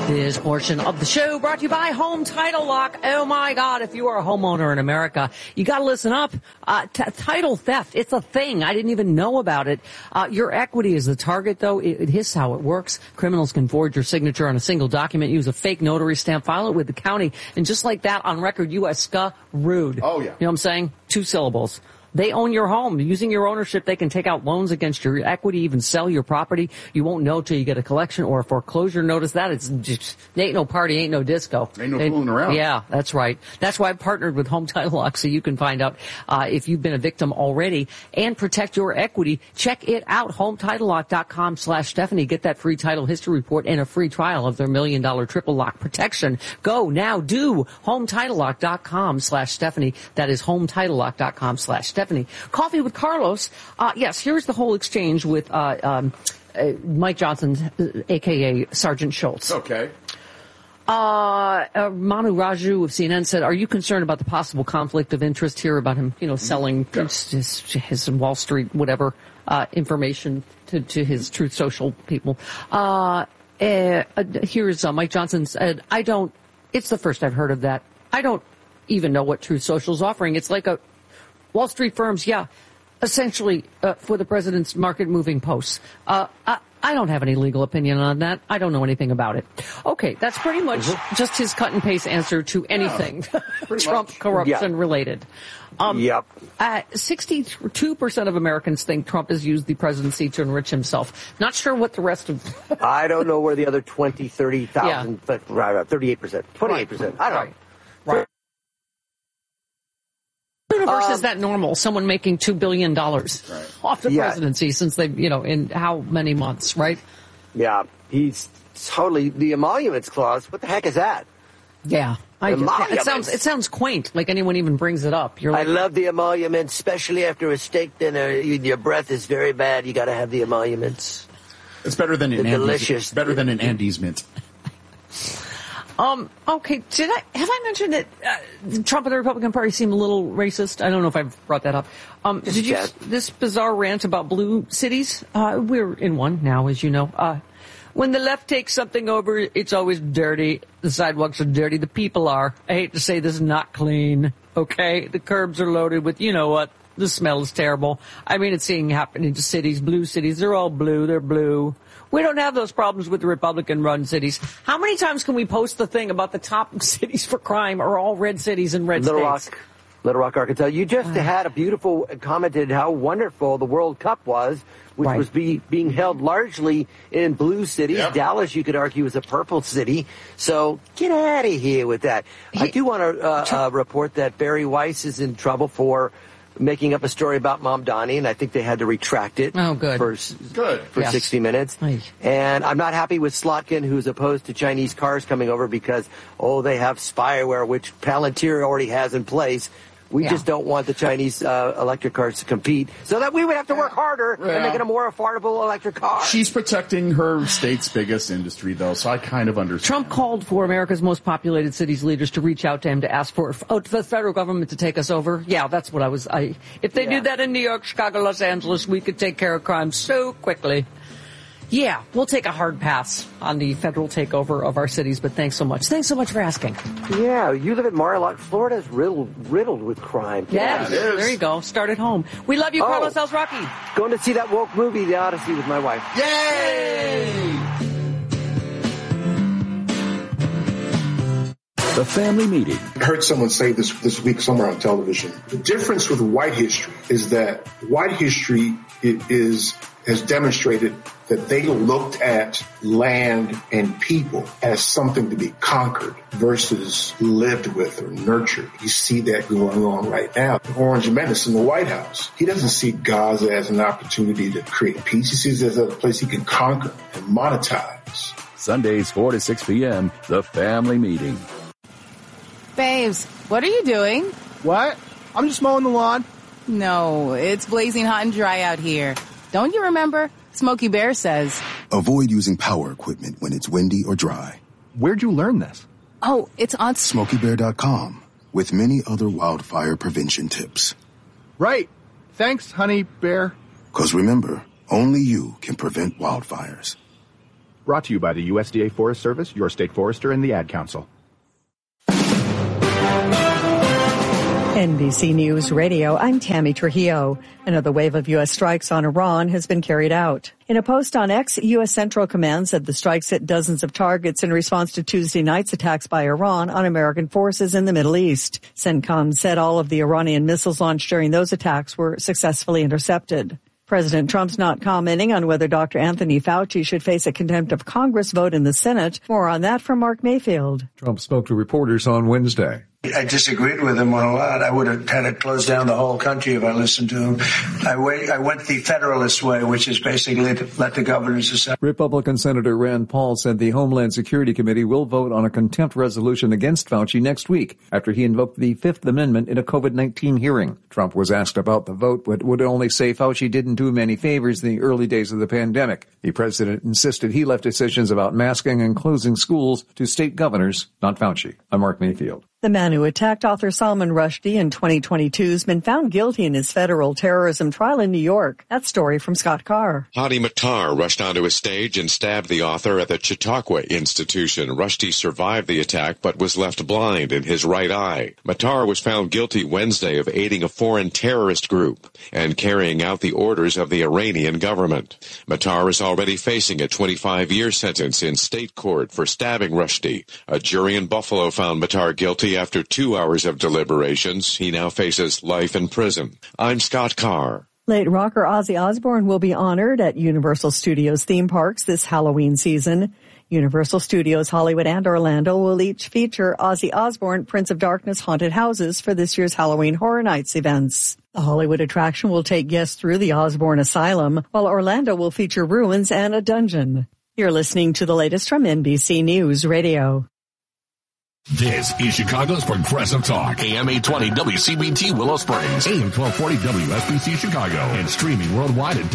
This portion of the show brought to you by Home Title Lock. Oh my God, if you are a homeowner in America, you got to listen up. Title theft, it's a thing. I didn't even know about it. Your equity is the target, though. Here's how it works. Criminals can forge your signature on a single document, use a fake notary stamp, file it with the county, and just like that, on record, you are screwed. Oh, yeah. You know what I'm saying? 2 syllables. They own your home. Using your ownership, they can take out loans against your equity, even sell your property. You won't know till you get a collection or a foreclosure notice. That it's just, ain't no party, ain't no disco. Ain't no fooling around. Yeah, that's right. That's why I've partnered with Home Title Lock, so you can find out if you've been a victim already and protect your equity. Check it out, HometitleLock.com/Stephanie. Get that free title history report and a free trial of their $1 million triple lock protection. Go now, do HometitleLock.com/Stephanie. That is HometitleLock.com/Stephanie. Coffee with Carlos. Yes, here's the whole exchange with Mike Johnson, a.k.a. Sergeant Schultz. Okay. Manu Raju of CNN said, are you concerned about the possible conflict of interest here about him, selling his Wall Street, whatever, information to his Truth Social people? Here's Mike Johnson said, it's the first I've heard of that. I don't even know what Truth Social is offering. It's like Wall Street firms, essentially for the president's market-moving posts. I don't have any legal opinion on that. I don't know anything about it. Okay, that's pretty much just his cut-and-paste answer to anything Trump corruption-related. 62% of Americans think Trump has used the presidency to enrich himself. Not sure what the rest of... I don't know where the other 30,000, 38%, 28%. I don't know. Right. Universe is that normal? Someone making $2 billion off the presidency since they, in how many months, right? Yeah, he's totally the emoluments clause. What the heck is that? Yeah, it sounds quaint. Like anyone even brings it up. You're like, I love the emoluments, especially after a steak dinner. Your breath is very bad. You got to have the emoluments. It's better than an delicious. Better than an Andes mint. Okay, have I mentioned that Trump and the Republican Party seem a little racist? I don't know if I've brought that up. Did you this bizarre rant about blue cities? We're in one now, as you know. When the left takes something over, it's always dirty. The sidewalks are dirty. The people are. I hate to say this, not clean. Okay, the curbs are loaded with, you know what? The smell is terrible. I mean, it's seeing happening to cities, blue cities. They're all blue. They're blue. We don't have those problems with the Republican-run cities. How many times can we post the thing about the top cities for crime are all red cities and red states? Little Rock, Arkansas. You just had a beautiful commented how wonderful the World Cup was, which was being held largely in blue cities. Yep. Dallas, you could argue, is a purple city. So get out of here with that. I do want to report that Barry Weiss is in trouble for making up a story about Mamdani, and I think they had to retract it. Oh, good. For 60 Minutes. Aye. And I'm not happy with Slotkin, who's opposed to Chinese cars coming over because, they have spyware, which Palantir already has in place. We just don't want the Chinese electric cars to compete, so that we would have to work harder and make it a more affordable electric car. She's protecting her state's biggest industry, though, so I kind of understand. Trump called for America's most populated cities leaders to reach out to him to ask for the federal government to take us over. Yeah, that's what if they did that in New York, Chicago, Los Angeles, we could take care of crime so quickly. Yeah, we'll take a hard pass on the federal takeover of our cities, but thanks so much. Thanks so much for asking. Yeah, you live in Mar-a-Lago. Florida's riddled with crime. Yeah, there you go. Start at home. We love you, Carlos El Rocky. Going to see that woke movie, The Odyssey, with my wife. Yay! The family meeting. I heard someone say this week somewhere on television. The difference with white history is that white history has demonstrated that they looked at land and people as something to be conquered versus lived with or nurtured. You see that going on right now. Orange Menace in the White House. He doesn't see Gaza as an opportunity to create peace. He sees it as a place he can conquer and monetize. Sundays, 4 to 6 p.m., The Family Meeting. Babes, what are you doing? What? I'm just mowing the lawn. No, it's blazing hot and dry out here. Don't you remember? Smokey Bear says, avoid using power equipment when it's windy or dry. Where'd you learn this? Oh, it's on SmokeyBear.com with many other wildfire prevention tips. Right. Thanks, Honey Bear. 'Cause remember, only you can prevent wildfires. Brought to you by the USDA Forest Service, your state forester, and the Ad Council. NBC News Radio, I'm Tammy Trujillo. Another wave of U.S. strikes on Iran has been carried out. In a post on X, U.S. Central Command said the strikes hit dozens of targets in response to Tuesday night's attacks by Iran on American forces in the Middle East. CENTCOM said all of the Iranian missiles launched during those attacks were successfully intercepted. President Trump's not commenting on whether Dr. Anthony Fauci should face a contempt of Congress vote in the Senate. More on that from Mark Mayfield. Trump spoke to reporters on Wednesday. I disagreed with him on a lot. I would have had to close down the whole country if I listened to him. I went the Federalist way, which is basically to let the governors decide. Republican Senator Rand Paul said the Homeland Security Committee will vote on a contempt resolution against Fauci next week after he invoked the Fifth Amendment in a COVID-19 hearing. Trump was asked about the vote, but would only say Fauci didn't do him any favors in the early days of the pandemic. The president insisted he left decisions about masking and closing schools to state governors, not Fauci. I'm Mark Mayfield. The man who attacked author Salman Rushdie in 2022 has been found guilty in his federal terrorism trial in New York. That story from Scott Carr. Hadi Matar rushed onto a stage and stabbed the author at the Chautauqua Institution. Rushdie survived the attack but was left blind in his right eye. Matar was found guilty Wednesday of aiding a foreign terrorist group and carrying out the orders of the Iranian government. Matar is already facing a 25-year sentence in state court for stabbing Rushdie. A jury in Buffalo found Matar guilty after 2 hours of deliberations. He now faces life in prison. I'm Scott Carr. Late rocker Ozzy Osbourne will be honored at Universal Studios theme parks this Halloween season. Universal Studios Hollywood and Orlando will each feature Ozzy Osbourne, Prince of Darkness haunted houses for this year's Halloween Horror Nights events. The Hollywood attraction will take guests through the Osbourne Asylum, while Orlando will feature ruins and a dungeon. You're listening to the latest from NBC News Radio. This is Chicago's Progressive Talk. AM 820 WCPT Willow Springs. AM 1240 WSBC Chicago. And streaming worldwide at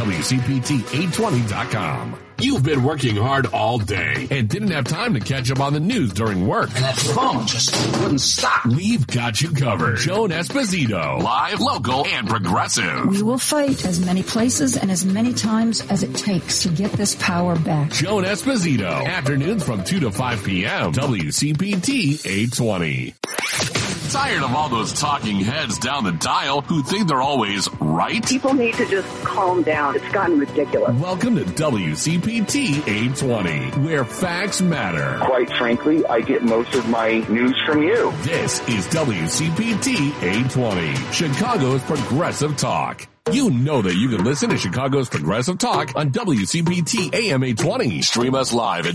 WCPT820.com. You've been working hard all day and didn't have time to catch up on the news during work. And that phone just wouldn't stop. We've got you covered. Joan Esposito, live, local, and progressive. We will fight as many places and as many times as it takes to get this power back. Joan Esposito, afternoons from 2 to 5 p.m. WCPT 820. Tired of all those talking heads down the dial who think they're always right? People need to just calm down. It's gotten ridiculous. Welcome to WCPT 820, where facts matter. Quite frankly, I get most of my news from you. This is WCPT 820, Chicago's Progressive Talk. You know that you can listen to Chicago's Progressive Talk on WCPT AM 820. Stream us live at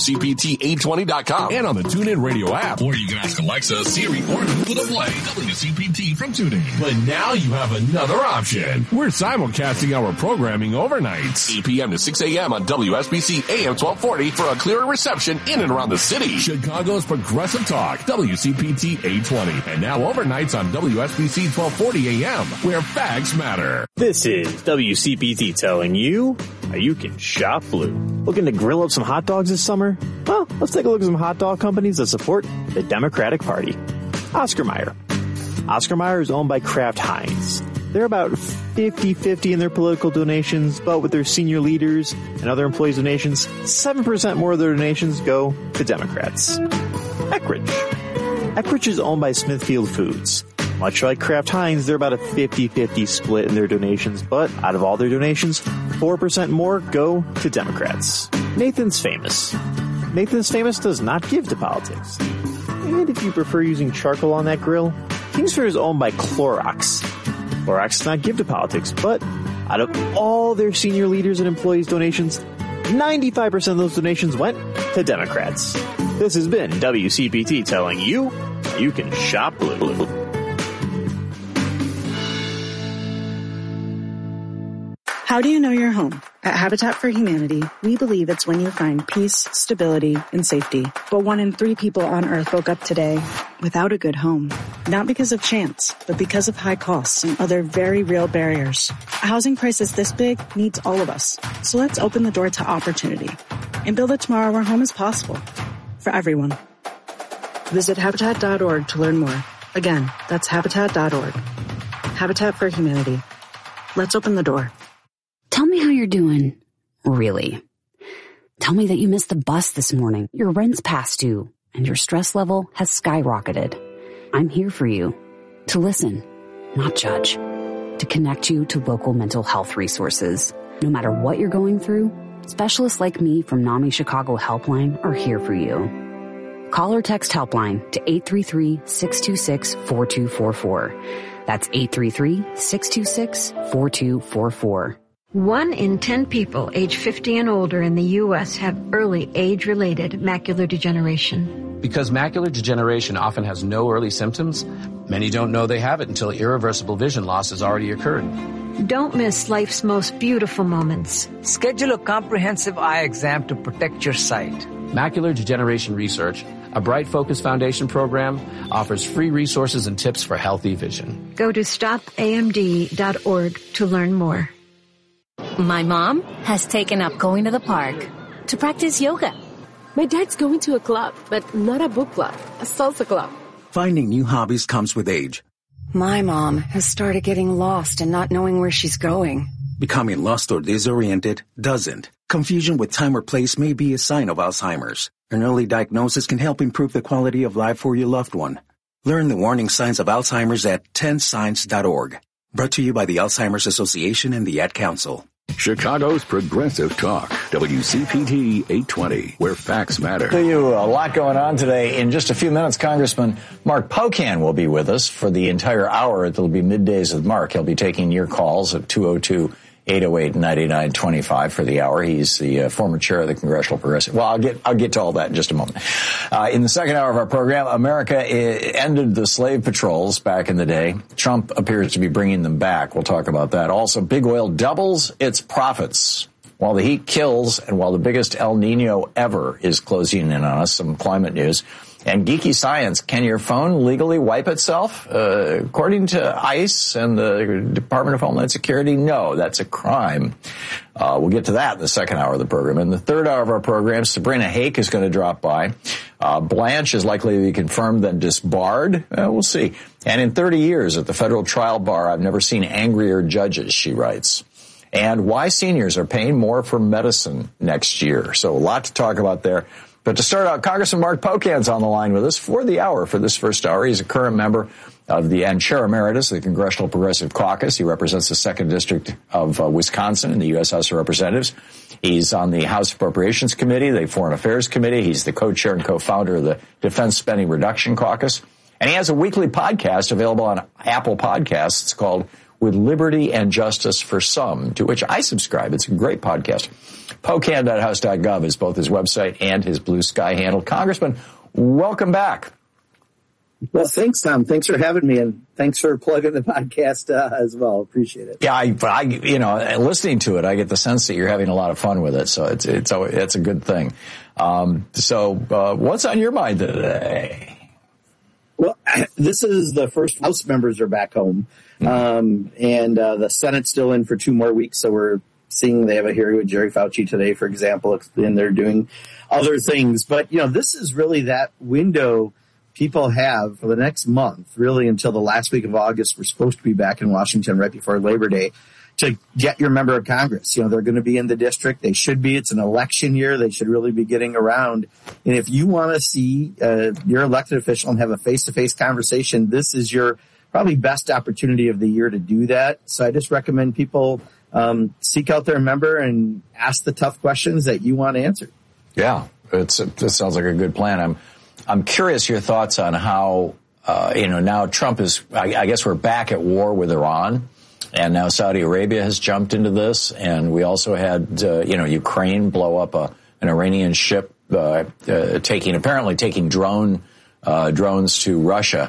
WCPT820.com and on the TuneIn Radio app. Or you can ask Alexa, Siri, or Google to play WCPT from TuneIn. But now you have another option. We're simulcasting our programming overnights, 8 p.m. to 6 a.m. on WSBC AM 1240 for a clearer reception in and around the city. Chicago's Progressive Talk, WCPT 820. And now overnights on WSBC 1240 AM, where facts matter. This is WCPT telling you how you can shop blue. Looking to grill up some hot dogs this summer? Well, let's take a look at some hot dog companies that support the Democratic Party. Oscar Mayer. Oscar Mayer is owned by Kraft Heinz. They're about 50-50 in their political donations, but with their senior leaders and other employees' donations, 7% more of their donations go to Democrats. Eckrich. Eckrich is owned by Smithfield Foods. Much like Kraft Heinz, they're about a 50-50 split in their donations, but out of all their donations, 4% more go to Democrats. Nathan's Famous. Nathan's Famous does not give to politics. And if you prefer using charcoal on that grill, Kingsford is owned by Clorox. Clorox does not give to politics, but out of all their senior leaders and employees' donations, 95% of those donations went to Democrats. This has been WCPT telling you you can shop blue. How do you know your home? At Habitat for Humanity, we believe it's when you find peace, stability, and safety. But 1 in 3 people on Earth woke up today without a good home. Not because of chance, but because of high costs and other very real barriers. A housing crisis this big needs all of us. So let's open the door to opportunity and build a tomorrow where home is possible for everyone. Visit Habitat.org to learn more. Again, that's Habitat.org. Habitat for Humanity. Let's open the door. Tell me how you're doing, really. Tell me that you missed the bus this morning, your rent's past due, and your stress level has skyrocketed. I'm here for you. To listen, not judge. To connect you to local mental health resources. No matter what you're going through, specialists like me from NAMI Chicago Helpline are here for you. Call or text Helpline to 833-626-4244. That's 833-626-4244. 1 in 10 people age 50 and older in the U.S. have early age-related macular degeneration. Because macular degeneration often has no early symptoms, many don't know they have it until irreversible vision loss has already occurred. Don't miss life's most beautiful moments. Schedule a comprehensive eye exam to protect your sight. Macular Degeneration Research, a Bright Focus Foundation program, offers free resources and tips for healthy vision. Go to stopamd.org to learn more. My mom has taken up going to the park to practice yoga. My dad's going to a club, but not a book club, a salsa club. Finding new hobbies comes with age. My mom has started getting lost and not knowing where she's going. Becoming lost or disoriented doesn't. Confusion with time or place may be a sign of Alzheimer's. An early diagnosis can help improve the quality of life for your loved one. Learn the warning signs of Alzheimer's at 10signs.org. Brought to you by the Alzheimer's Association and the Ad Council. Chicago's Progressive Talk, WCPT 820, where facts matter. To you, a lot going on today. In just a few minutes, Congressman Mark Pocan will be with us for the entire hour. It'll be Middays with Mark. He'll be taking your calls at 202-808-9925 for the hour. He's the former chair of the Congressional Progressive. Well, I'll get to all that in just a moment. In the second hour of our program, America ended the slave patrols back in the day. Trump appears to be bringing them back. We'll talk about that. Also, big oil doubles its profits while the heat kills and while the biggest El Nino ever is closing in on us. Some climate news. And geeky science, can your phone legally wipe itself? According to ICE and the Department of Homeland Security, no, that's a crime. We'll get to that in the second hour of the program. In the third hour of our program, Sabrina Hake is going to drop by. Blanche is likely to be confirmed, then disbarred. We'll see. And in 30 years at the federal trial bar, I've never seen angrier judges, she writes. And why seniors are paying more for medicine next year. So a lot to talk about there. But to start out, Congressman Mark Pocan's on the line with us for the hour, for this first hour. He's a current member of and chair emeritus of the Congressional Progressive Caucus. He represents the 2nd District of Wisconsin in the U.S. House of Representatives. He's on the House Appropriations Committee, the Foreign Affairs Committee. He's the co-chair and co-founder of the Defense Spending Reduction Caucus. And he has a weekly podcast available on Apple Podcasts. It's called With Liberty and Justice for Some, to which I subscribe. It's a great podcast. Pocan.house.gov is both his website and his Blue Sky handle. Congressman, welcome back. Well, thanks, Tom. Thanks for having me, and thanks for plugging the podcast as well. Appreciate it. Yeah, I listening to it, I get the sense that you're having a lot of fun with it, so it's a good thing. What's on your mind today? Well, this is the first House members are back home, and the Senate's still in for 2 more weeks, so we're seeing they have a hearing with Jerry Fauci today, for example, and they're doing other things. But, this is really that window people have for the next month, really until the last week of August. We're supposed to be back in Washington right before Labor Day to get your member of Congress. They're going to be in the district. They should be. It's an election year. They should really be getting around. And if you want to see your elected official and have a face-to-face conversation, this is your probably best opportunity of the year to do that. So I just recommend people seek out their member and ask the tough questions that you want answered. Yeah, it sounds like a good plan. I'm curious your thoughts on how, now Trump is, I guess we're back at war with Iran, and now Saudi Arabia has jumped into this, and we also had, Ukraine blow up an Iranian ship, taking drones to Russia.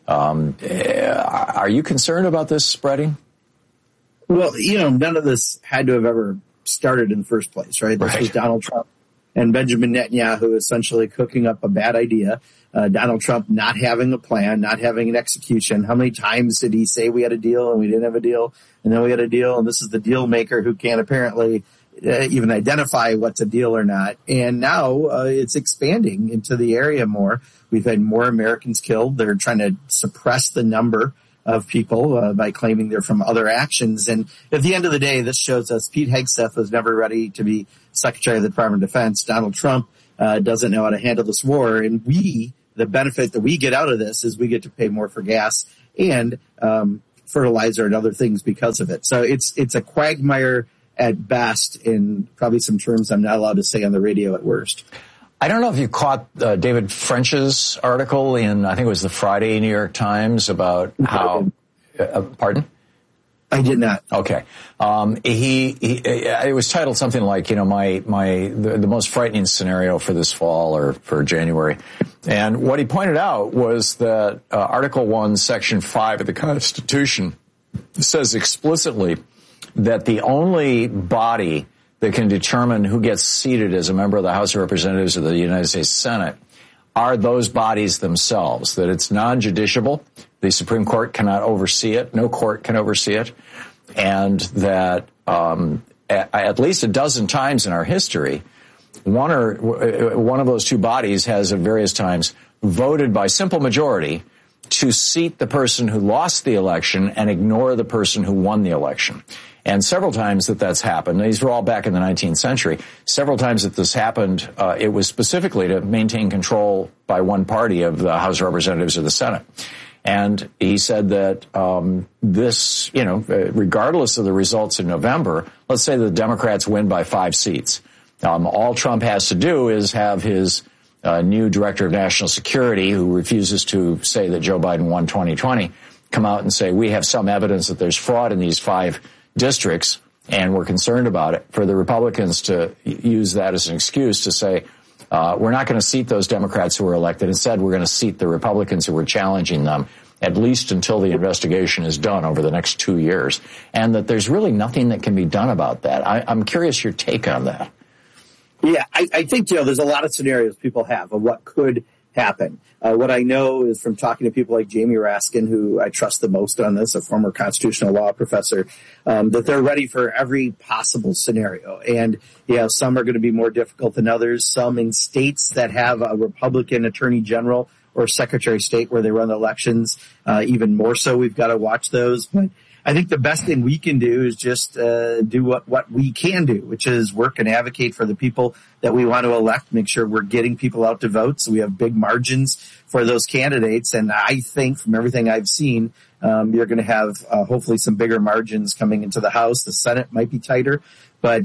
Are you concerned about this spreading? Well, none of this had to have ever started in the first place, right? This was Donald Trump and Benjamin Netanyahu essentially cooking up a bad idea. Donald Trump not having a plan, not having an execution. How many times did he say we had a deal and we didn't have a deal, and then we had a deal, and this is the deal maker who can't apparently even identify what's a deal or not. And now it's expanding into the area more. We've had more Americans killed. They're trying to suppress the number of people by claiming they're from other actions. And at the end of the day, this shows us Pete Hegseth was never ready to be Secretary of the Department of Defense, Donald Trump, doesn't know how to handle this war. And the benefit that we get out of this is we get to pay more for gas and fertilizer and other things because of it. So it's a quagmire at best, in probably some terms I'm not allowed to say on the radio at worst. I don't know if you caught David French's article in, I think it was the Friday New York Times, about how, pardon? I did not. Okay. It was titled something like, the most frightening scenario for this fall or for January. And what he pointed out was that Article 1, Section 5 of the Constitution says explicitly that the only body that can determine who gets seated as a member of the House of Representatives of the United States Senate are those bodies themselves, that it's non-judiciable. The Supreme Court cannot oversee it. No court can oversee it. And that at least a dozen times in our history, one of those two bodies has at various times voted by simple majority to seat the person who lost the election and ignore the person who won the election. And several times that's happened. These were all back in the 19th century. Several times that this happened, it was specifically to maintain control by one party of the House of Representatives or the Senate. And he said that this, regardless of the results in November, let's say the Democrats win by 5 seats. All Trump has to do is have his new director of national security, who refuses to say that Joe Biden won 2020, come out and say, we have some evidence that there's fraud in these 5 districts, and we're concerned about it. For the Republicans to use that as an excuse to say, we're not going to seat those Democrats who were elected. Instead, we're going to seat the Republicans who were challenging them, at least until the investigation is done over the next 2 years. And that there's really nothing that can be done about that. I'm curious your take on that. Yeah, I think, there's a lot of scenarios people have of what could happen. What I know is from talking to people like Jamie Raskin, who I trust the most on this, a former constitutional law professor, that they're ready for every possible scenario. And, some are going to be more difficult than others. Some in states that have a Republican attorney general or secretary of state where they run the elections, even more so. We've got to watch those. But I think the best thing we can do is just do what we can do, which is work and advocate for the people that we want to elect, make sure we're getting people out to vote so we have big margins for those candidates. And I think from everything I've seen, you're going to have hopefully some bigger margins coming into the House. The Senate might be tighter, but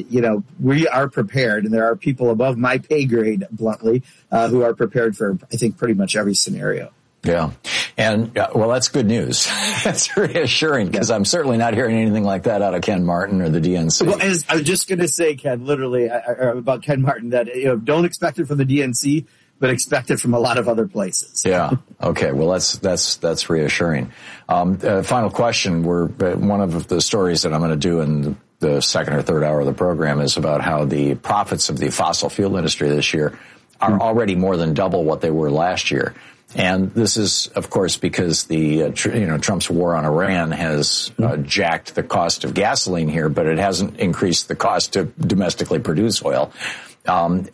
we are prepared, and there are people above my pay grade, bluntly, who are prepared for, I think, pretty much every scenario. Yeah. And, well, that's good news. That's reassuring, because I'm certainly not hearing anything like that out of Ken Martin or the DNC. Well, I was just going to say, Ken, literally, about Ken Martin, that don't expect it from the DNC, but expect it from a lot of other places. Yeah. Okay. Well, that's reassuring. Final question. One of the stories that I'm going to do in the second or third hour of the program is about how the profits of the fossil fuel industry this year are already more than double what they were last year. And this is, of course, because Trump's war on Iran has jacked the cost of gasoline here, but it hasn't increased the cost to domestically produce oil. Back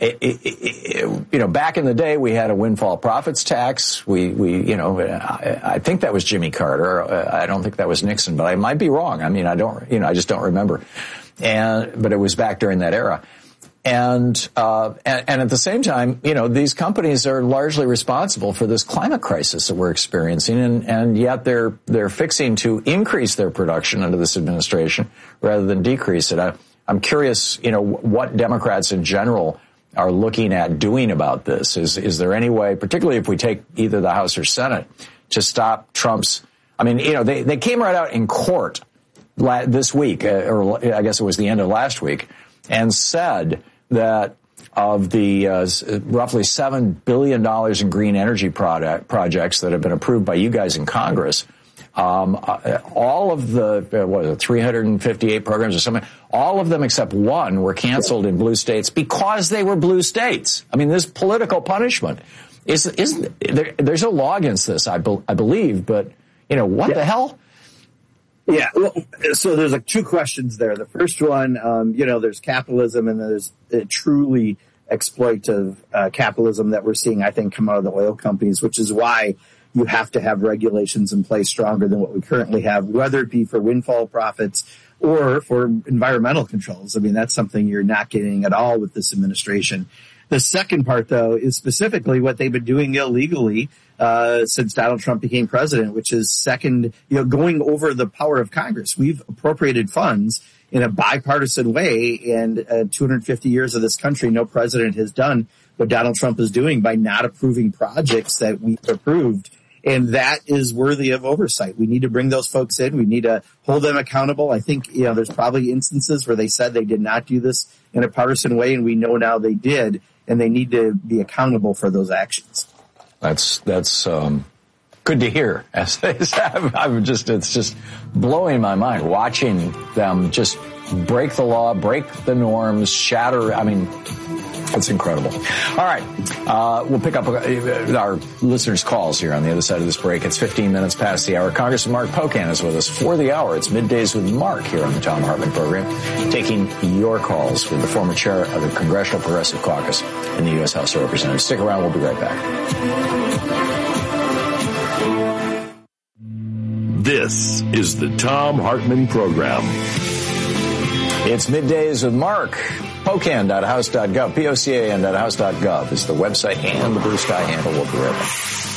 in the day, we had a windfall profits tax. I think that was Jimmy Carter. I don't think that was Nixon, but I might be wrong. I mean, I just don't remember. But it was back during that era. And at the same time, these companies are largely responsible for this climate crisis that we're experiencing, and yet they're fixing to increase their production under this administration rather than decrease it. I'm curious, what Democrats in general are looking at doing about this. Is there any way, particularly if we take either the House or Senate, to stop Trump's? I mean, they came right out in court this week, or I guess it was the end of last week, and said that of the roughly $7 billion in green energy projects that have been approved by you guys in Congress, all of the 358 programs or something, all of them except one were canceled in blue states because they were blue states. I mean, this political punishment isn't there, there's no law against this, I believe, but what the hell? Yeah, well, so there's 2 questions there. The first one, there's capitalism and there's truly exploitative capitalism that we're seeing, I think, come out of the oil companies, which is why you have to have regulations in place stronger than what we currently have, whether it be for windfall profits or for environmental controls. I mean, that's something you're not getting at all with this administration. The second part, though, is specifically what they've been doing illegally since Donald Trump became president, which is going over the power of Congress. We've appropriated funds in a bipartisan way, and 250 years of this country, no president has done what Donald Trump is doing by not approving projects that we approved. And that is worthy of oversight. We need to bring those folks in. We need to hold them accountable. I think, there's probably instances where they said they did not do this in a partisan way, and we know now they did, and they need to be accountable for those actions. That's good to hear. As they say, it's just blowing my mind watching them just break the law, break the norms, shatter. I mean, it's incredible. All right. We'll pick up our listeners' calls here on the other side of this break. It's 15 minutes past the hour. Congressman Mark Pocan is with us for the hour. It's Middays with Mark here on the Thom Hartmann program, taking your calls with the former chair of the Congressional Progressive Caucus in the U.S. House of Representatives. Stick around. We'll be right back. This is the Thom Hartmann program. It's Middays with Mark. Pocan.house.gov, POCAN.house.gov is the website and the blue sky handle. We'll be right back.